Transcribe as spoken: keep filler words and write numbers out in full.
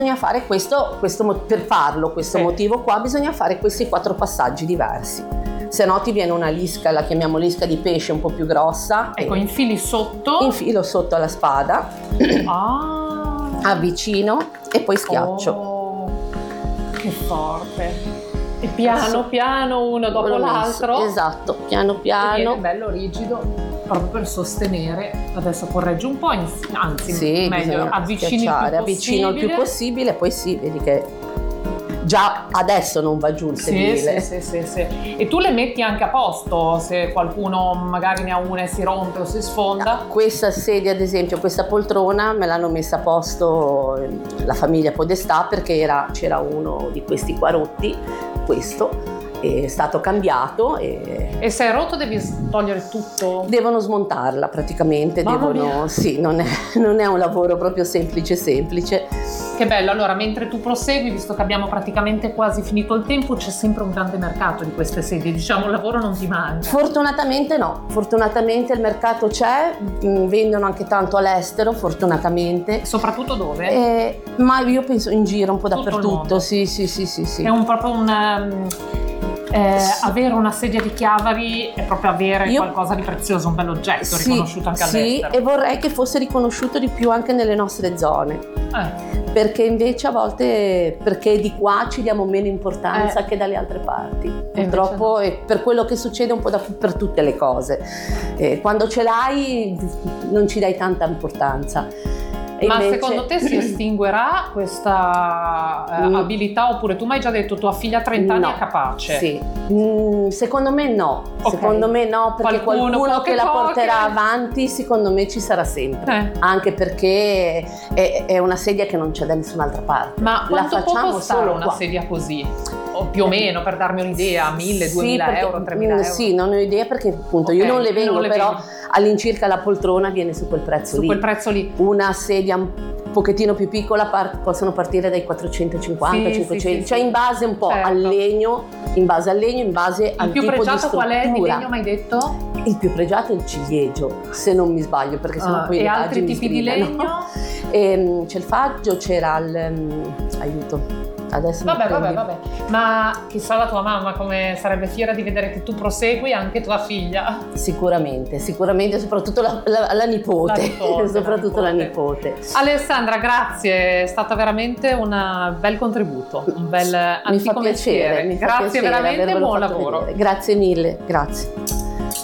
Bisogna fare questo, questo per farlo, questo sì. motivo qua, bisogna fare questi quattro passaggi diversi. Se no ti viene una lisca, la chiamiamo lisca di pesce un po' più grossa. Ecco, infili sotto. Infilo sotto alla spada. Ah. Avvicino e poi schiaccio. Oh, che forte. E piano piano, uno dopo l'altro. Esatto, piano piano. E viene bello rigido. Proprio per sostenere, adesso correggi un po', anzi sì, meglio avvicini il più avvicino il più possibile, poi sì, vedi che già adesso non va giù il sedile. Sì, sì, sì, sì. E tu le metti anche a posto se qualcuno magari ne ha una e si rompe o si sfonda? Questa sedia, ad esempio, questa poltrona me l'hanno messa a posto la famiglia Podestà perché era, c'era uno di questi qua rotti, questo. È stato cambiato e... e se è rotto devi togliere tutto? Devono smontarla praticamente, devono... sì, non è, non è un lavoro proprio semplice semplice. Che bello, allora mentre tu prosegui, visto che abbiamo praticamente quasi finito il tempo, c'è sempre un grande mercato di queste sedie, diciamo il lavoro non ti manca. Fortunatamente no, fortunatamente il mercato c'è, vendono anche tanto all'estero, fortunatamente. Soprattutto dove? Eh, ma io penso in giro un po' Tutto dappertutto, sì sì sì sì sì. È un proprio un... Um... Eh, sì. Avere una sedia di Chiavari è proprio avere Io, qualcosa di prezioso, un bell'oggetto sì, riconosciuto anche sì, all'estero. Sì, e vorrei che fosse riconosciuto di più anche nelle nostre zone. Eh. Perché invece a volte, perché di qua ci diamo meno importanza eh. che dalle altre parti. E Purtroppo no. è per quello che succede un po' da, per tutte le cose. Eh, quando ce l'hai non ci dai tanta importanza. E ma invece... secondo te si estinguerà questa eh, mm. abilità oppure tu mi hai già detto tua figlia a trenta anni no. è capace? Sì, mm, secondo me no, okay. secondo me no perché qualcuno, qualcuno che la porterà poche. avanti secondo me ci sarà sempre, eh. anche perché è, è una sedia che non c'è da nessun'altra parte. Ma la quanto può facciamo costare solo una qua. sedia così? O più o meno per darmi un'idea, mille, sì, duemila perché, euro, tremila euro? Sì, non ho idea perché appunto okay. io non le vengo, non le però vengo. All'incirca la poltrona viene su quel prezzo su lì. quel prezzo lì. Una sedia un pochettino più piccola part- possono partire dai quattrocentocinquanta, sì, cinquecento, sì, sì, cioè sì. in base un po' certo. al legno, in base al legno, in base il al più tipo di struttura. Il più pregiato qual è di legno, mi hai detto? Il più pregiato è il ciliegio, se non mi sbaglio, perché sennò uh, poi e le altri tipi di legno? E, c'è il faggio, c'era il um, aiuto. Adesso vabbè, vabbè, vabbè. Ma chissà la tua mamma come sarebbe fiera di vedere che tu prosegui anche tua figlia. Sicuramente, sicuramente, soprattutto la, la, la nipote, la nipote soprattutto la nipote. la nipote. Alessandra, grazie, è stato veramente un bel contributo, un bel antico mi fa piacere, mestiere. mi fa grazie piacere veramente, buon lavoro. Vedere. Grazie mille, grazie.